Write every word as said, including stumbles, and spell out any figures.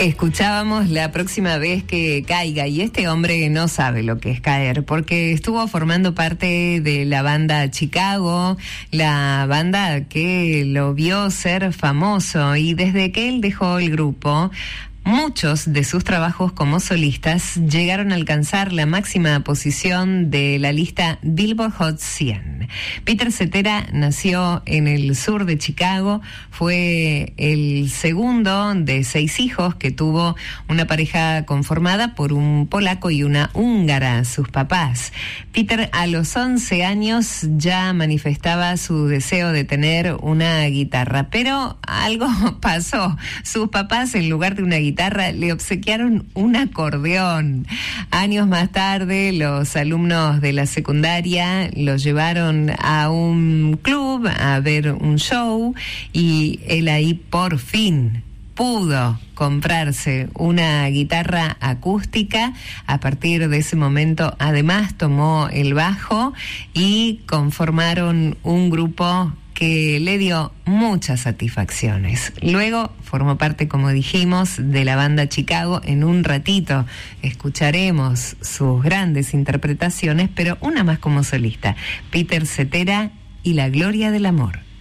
Escuchábamos La próxima vez que caiga, y este hombre no sabe lo que es caer, porque estuvo formando parte de la banda Chicago, la banda que lo vio ser famoso, y desde que él dejó el grupo, muchos de sus trabajos como solistas llegaron a alcanzar la máxima posición de la lista Billboard Hot cien. Peter Cetera nació en el sur de Chicago, fue el segundo de seis hijos que tuvo una pareja conformada por un polaco y una húngara, sus papás. Peter a los once años ya manifestaba su deseo de tener una guitarra, pero algo pasó. Sus papás, en lugar de una guitarra, Guitarra, le obsequiaron un acordeón. Años más tarde, los alumnos de la secundaria lo llevaron a un club a ver un show, y él ahí por fin pudo comprarse una guitarra acústica. A partir de ese momento, además, tomó el bajo y conformaron un grupo que le dio muchas satisfacciones. Luego formó parte, como dijimos, de la banda Chicago. En un ratito escucharemos sus grandes interpretaciones, pero una más como solista: Peter Cetera y La gloria del amor.